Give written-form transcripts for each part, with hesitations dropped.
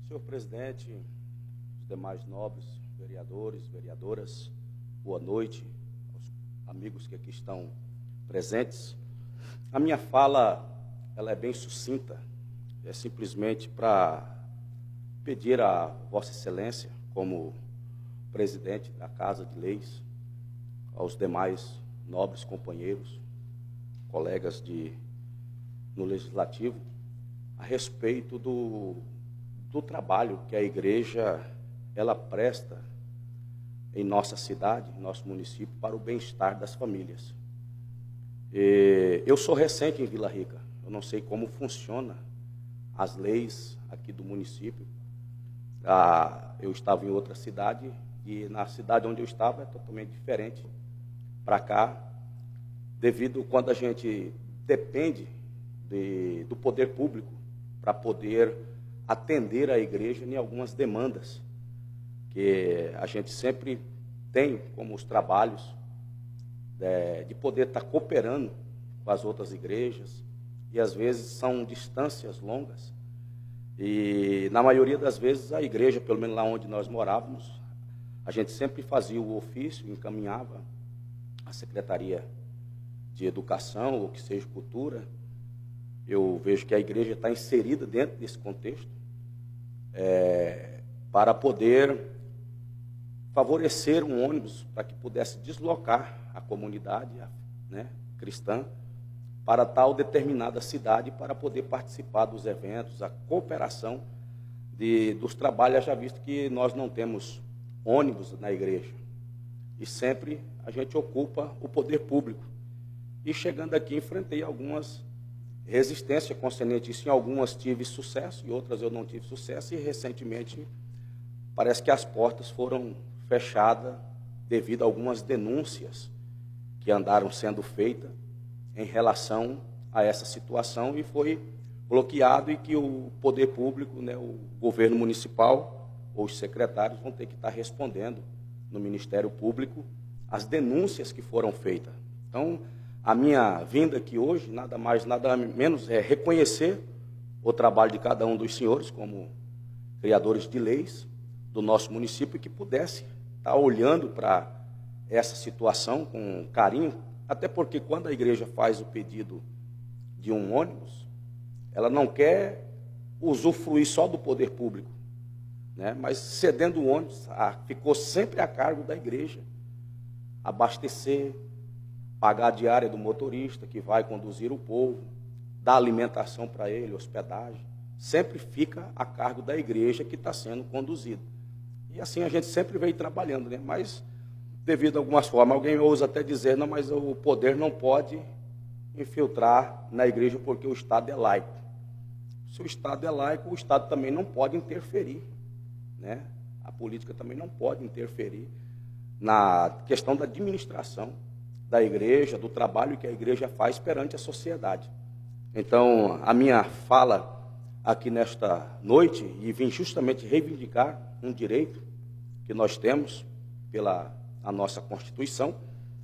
Senhor presidente, os demais nobres, vereadores, vereadoras, boa noite aos amigos que aqui estão presentes. A minha fala, ela é bem sucinta, é simplesmente para pedir a Vossa Excelência, como presidente da Casa de Leis, aos demais nobres companheiros, colegas no Legislativo, a respeito do trabalho que a igreja ela presta em nossa cidade, em nosso município, para o bem-estar das famílias. Eu sou recente em Vila Rica, eu não sei como funciona as leis aqui do município. Eu estava em outra cidade e na cidade onde eu estava é totalmente diferente para cá, devido quando a gente depende do poder público para poder atender a igreja em algumas demandas que a gente sempre tem, como os trabalhos de poder estar cooperando com as outras igrejas, e às vezes são distâncias longas, e na maioria das vezes a igreja, pelo menos lá onde nós morávamos, a gente sempre fazia o ofício, encaminhava a Secretaria de Educação, ou que seja Cultura. Eu vejo que a igreja está inserida dentro desse contexto, para poder favorecer um ônibus para que pudesse deslocar a comunidade, né, cristã para tal determinada cidade, para poder participar dos eventos, a cooperação dos trabalhos, já visto que nós não temos ônibus na igreja. E sempre a gente ocupa o poder público. E chegando aqui, enfrentei algumas resistências concernentes a isso. Em algumas tive sucesso, e outras eu não tive sucesso. E recentemente parece que as portas foram fechadas devido a algumas denúncias que andaram sendo feitas em relação a essa situação, e foi bloqueado, e que o poder público, né, o governo municipal ou os secretários vão ter que estar respondendo no Ministério Público as denúncias que foram feitas. Então, a minha vinda aqui hoje, nada mais, nada menos, é reconhecer o trabalho de cada um dos senhores como criadores de leis do nosso município, que pudesse estar olhando para essa situação com carinho, até porque quando a igreja faz o pedido de um ônibus, ela não quer usufruir só do poder público, né? Mas cedendo o ônibus, ficou sempre a cargo da igreja abastecer, pagar a diária do motorista que vai conduzir o povo, dar alimentação para ele, hospedagem, sempre fica a cargo da igreja que está sendo conduzida. E assim a gente sempre veio trabalhando, né? Mas devido a algumas formas, alguém ousa até dizer, não, mas o poder não pode infiltrar na igreja porque o Estado é laico. Se o Estado é laico, o Estado também não pode interferir, né? A política também não pode interferir na questão da administração da igreja, do trabalho que a igreja faz perante a sociedade. Então, a minha fala aqui nesta noite, e vim justamente reivindicar um direito que nós temos pela a nossa Constituição,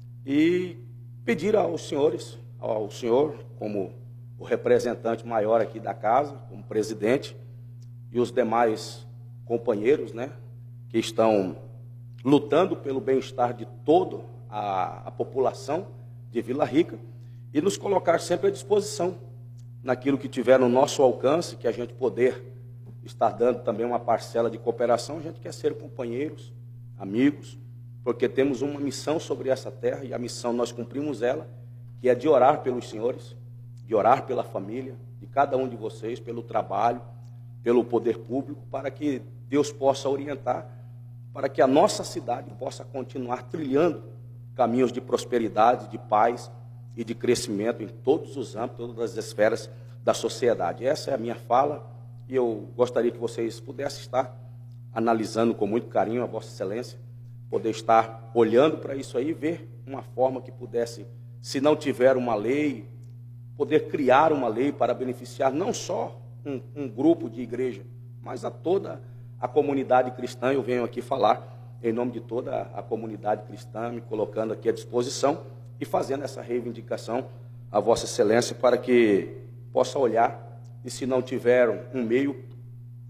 e pedir aos senhores, ao senhor, como o representante maior aqui da casa, como presidente, e os demais companheiros, né, que estão lutando pelo bem-estar de toda a população de Vila Rica, e nos colocar sempre à disposição naquilo que tiver no nosso alcance, que a gente poder estar dando também uma parcela de cooperação. A gente quer ser companheiros, amigos, porque temos uma missão sobre essa terra, e a missão nós cumprimos ela, que é de orar pelos senhores, de orar pela família, de cada um de vocês, pelo trabalho, pelo poder público, para que Deus possa orientar, para que a nossa cidade possa continuar trilhando caminhos de prosperidade, de paz e de crescimento em todos os âmbitos, todas as esferas da sociedade. Essa é a minha fala, e eu gostaria que vocês pudessem estar analisando com muito carinho a Vossa Excelência, poder estar olhando para isso aí, ver uma forma que pudesse, se não tiver uma lei, poder criar uma lei para beneficiar não só um grupo de igreja, mas a toda a comunidade cristã. Eu venho aqui falar em nome de toda a comunidade cristã, me colocando aqui à disposição e fazendo essa reivindicação a Vossa Excelência, para que possa olhar, e se não tiver um meio,